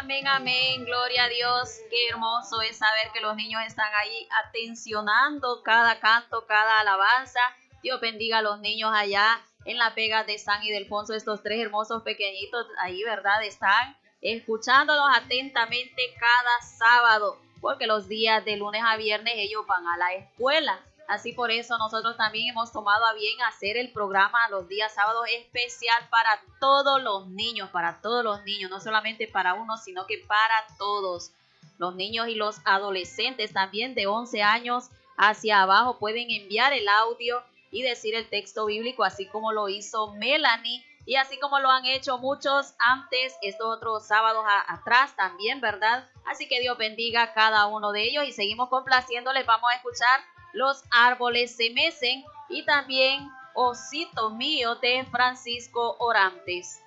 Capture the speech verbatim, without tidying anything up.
Amén, amén, gloria a Dios. Qué hermoso es saber que los niños están ahí atencionando cada canto, cada alabanza. Dios bendiga a los niños allá en la Vega de San Ildefonso, estos tres hermosos pequeñitos ahí, ¿verdad? Están escuchándolos atentamente cada sábado, porque los días de lunes a viernes ellos van a la escuela. Así por eso nosotros también hemos tomado a bien hacer el programa los días sábados especial para todos los niños, para todos los niños, no solamente para uno, sino que para todos. Los niños y los adolescentes también de once años hacia abajo pueden enviar el audio y decir el texto bíblico, así como lo hizo Melanie y así como lo han hecho muchos antes, estos otros sábados a, atrás también, ¿verdad? Así que Dios bendiga a cada uno de ellos y seguimos complaciéndoles. Vamos a escuchar Los árboles se mecen y también Osito mío de Francisco Orantes.